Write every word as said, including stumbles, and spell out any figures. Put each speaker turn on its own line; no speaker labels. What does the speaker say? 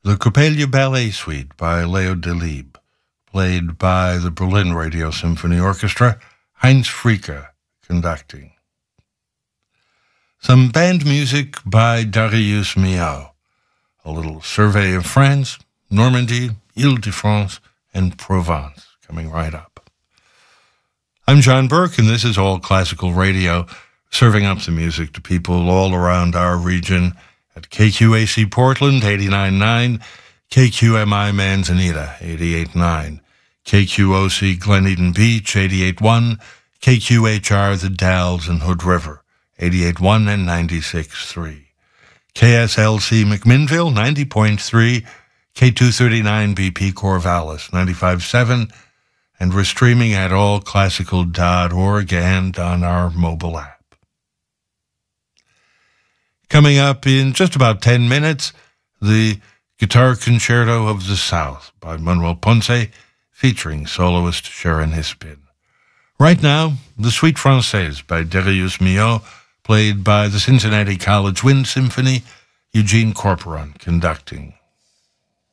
The Coppelia Ballet Suite by Leo Delibes, played by the Berlin Radio Symphony Orchestra, Heinz Fricke conducting. Some band music by Darius Milhaud, a little survey of France, Normandy, Ile-de-France, and Provence, coming right up. I'm John Burke, and this is All Classical Radio, serving up the music to people all around our region at K Q A C Portland, eighty-nine point nine, K Q M I Manzanita, eighty-eight point nine, K Q O C Glen Eden Beach, eighty-eight point one, K Q H R The Dalles and Hood River, eighty-eight point one and ninety-six point three, K S L C McMinnville, ninety point three, K two thirty-nine B P Corvallis, ninety-five point seven, and we're streaming at all classical dot org and on our mobile app. Coming up in just about ten minutes, the Guitar Concerto of the South by Manuel Ponce, featuring soloist Sharon Hispin. Right now, the Suite Française by Darius Milhaud, played by the Cincinnati College Wind Symphony, Eugene Corporon conducting.